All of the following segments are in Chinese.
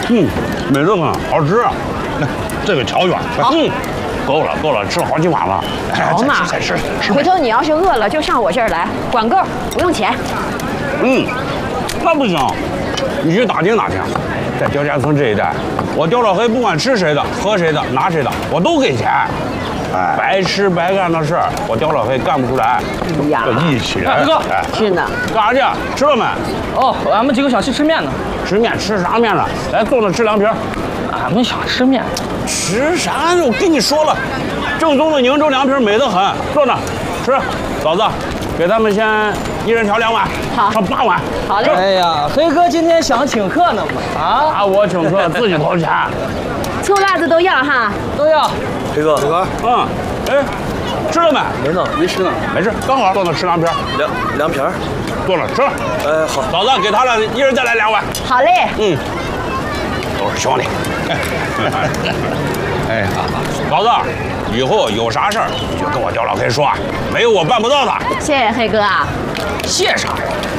美得很，好吃。这个调远，够了，吃了好几碗了。 好嘛， 再吃。 回头你要是饿了，就上我这儿来，管够，不用钱。 那不行，你去打听打听，在刁家村这一带，我刁老黑不管吃谁的、喝谁的、拿谁的，我都给钱。白吃白干的事儿，我刁老黑干不出来。 哎呀， 这义气人。 大哥， 是呢。 干啥去？吃了没？ 哦，俺们几个想去吃面呢。 吃面吃啥面了？来，坐那吃凉皮。 俺们想吃面。 吃啥？我跟你说了，正宗的宁州凉皮美得很。坐那吃，嫂子，给他们先一人调2碗， 好， 上8碗。 好嘞。 哎呀，黑哥今天想请客呢嘛？ 啊，我请客自己掏钱。 醋辣子都要哈。 都要。 黑哥， 吃了没？ 没呢，没吃呢。 没事，刚好坐那吃凉皮。 凉皮儿， 坐那吃了。 好。 嫂子，给他俩一人再来2碗。 好嘞。 都是兄弟。哎，嫂子，以后有啥事儿你就跟我刁老黑说，没有我办不到的。 谢谢黑哥啊。 谢啥呀？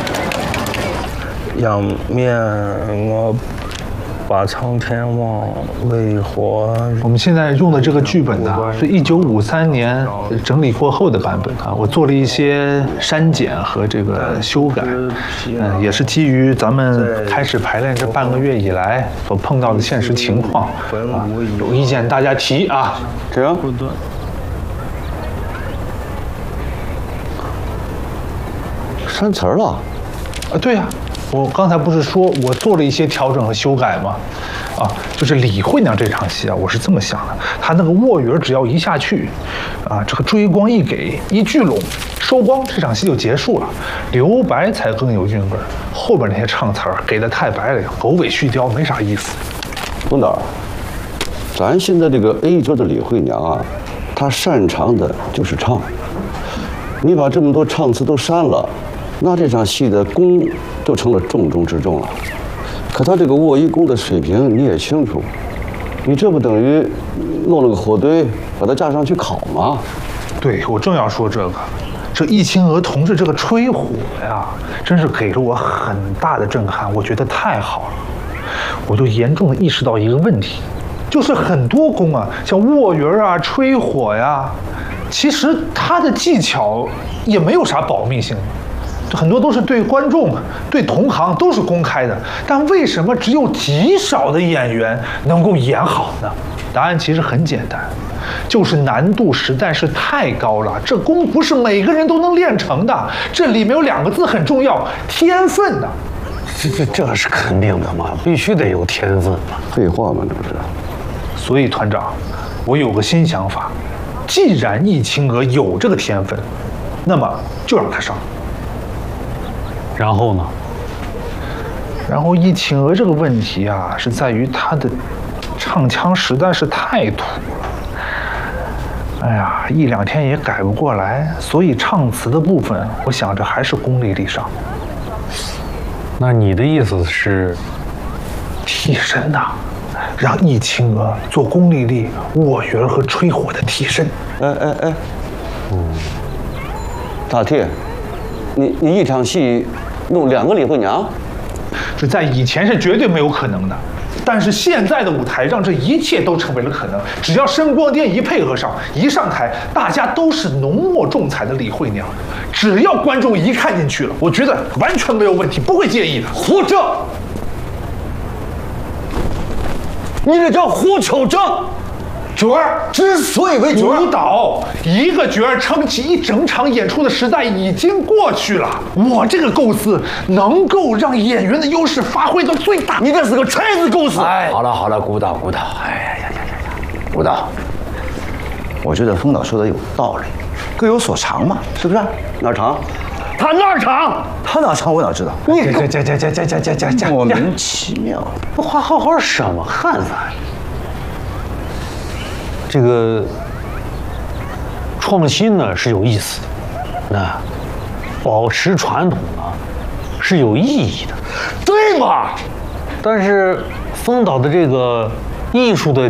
仰面我把苍天望，为何？ 我们现在用的这个剧本呢，是1953年整理过后的版本啊，我做了一些删减和这个修改，也是基于咱们开始排练这半个月以来所碰到的现实情况啊，有意见大家提啊。 行。 删词儿了？ 对呀。我刚才不是说我做了一些调整和修改吗？就是李慧娘这场戏啊，我是这么想的，她那个卧云只要一下去，这个追光一给一聚拢收光，这场戏就结束了，留白才更有韵味儿。后边那些唱词儿给的太白了，狗尾续貂，没啥意思。 冯导，咱现在这个 A 桌的李慧娘啊，她擅长的就是唱，你把这么多唱词都删了，那这场戏的功就成了重中之重了。可他这个卧一功的水平你也清楚，你这不等于弄了个火堆把它架上去烤吗？ 对，我正要说这个，这易清娥同志这个吹火呀，真是给了我很大的震撼，我觉得太好了。我就严重的意识到一个问题，就是很多功啊，像卧云啊、吹火呀，其实它的技巧也没有啥保密性。很多都是对观众、对同行都是公开的，但为什么只有极少的演员能够演好呢？答案其实很简单，就是难度实在是太高了。这功不是每个人都能练成的，这里面有2个字很重要，天分呐。 这是肯定的嘛，必须得有天分嘛。 废话嘛，这不是。 所以团长，我有个新想法，既然易清娥有这个天分，那么就让她上。 然后呢？ 然后易清娥这个问题啊，是在于她的唱腔实在是太土了。哎呀，1、2天也改不过来，所以唱词的部分，我想着还是龚丽丽上。 那你的意思是， 替身呐，让易清娥做龚丽丽、卧云和吹火的替身。 大替，你一场戏弄2个李慧娘， 这在以前是绝对没有可能的，但是现在的舞台上，这一切都成为了可能。只要声光电一配合上，一上台，大家都是浓墨重彩的李慧娘，只要观众一看进去了，我觉得完全没有问题，不会介意的。 胡正，你这叫胡求正。角儿之所以为角儿， 舞蹈一个角儿撑起一整场演出的时代已经过去了。我这个构思能够让演员的优势发挥到最大。 你这是个拆子构思。 哎，好了，鼓捣。哎呀，鼓捣。我觉得冯导说的有道理，各有所长嘛，是不是？ 哪儿长？ 他哪长我哪知道？ 你这莫名其妙。 这话好什么汉子？这个创新呢是有意思的，那保持传统呢是有意义的， 对嘛？ 但是冯导的这个艺术的